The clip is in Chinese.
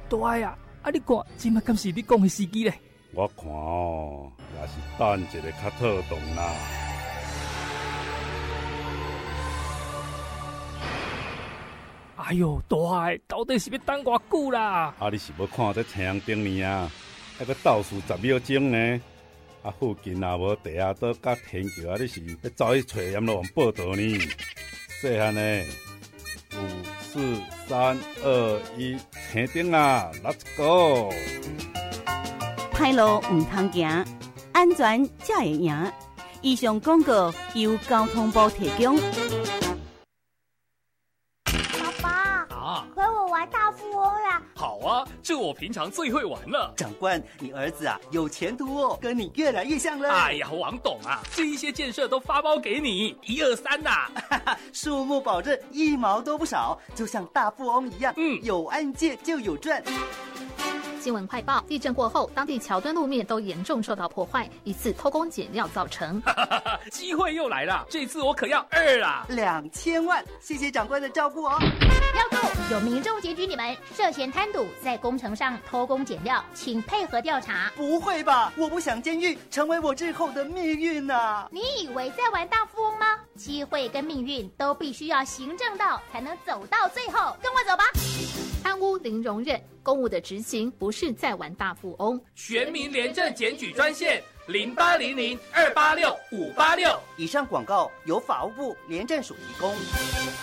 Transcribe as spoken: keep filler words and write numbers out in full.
大爱啊！啊，你看，这嘛敢是你讲的司机咧？ 我看哦，也是等一个较妥当啦。 哎呦，大爱，到底是要等偌久啦？ 啊，你是要看这太阳顶呢啊？还要倒数十秒钟呢？啊，附近也无地下岛甲天桥啊，你是要走去找阎罗王报道呢？细汉呢，五四三二一，天顶啊 ，Let's go！ 歹路唔通行，安全才会赢。以上广告由交通部提供。 陪我玩大富翁啦！ 好啊，这我平常最会玩了。 长官，你儿子啊有前途哦，跟你越来越像了。 哎呀，王董啊，这一些建设都发包给你，一二三呐、 啊！数目保证一毛都不少，就像大富翁一样。嗯，有案件就有赚。 新闻快报：地震过后，当地桥墩路面都严重受到破坏，疑似偷工减料造成。 机会又来了，这次我可要二啊！ 两千万，谢谢长官的照顾哦。 要购有民众检举你们涉嫌贪赌，在工程上偷工减料，请配合调查。 不会吧？我不想监狱成为我日后的命运呐、啊！ 你以为在玩大富翁吗？机会跟命运都必须要行政道才能走到最后。跟我走吧。 贪污零容忍，公务的执行不是在玩大富翁。 全民廉政检举专线零八零零二八六五八六。 以上广告由法务部廉政署提供。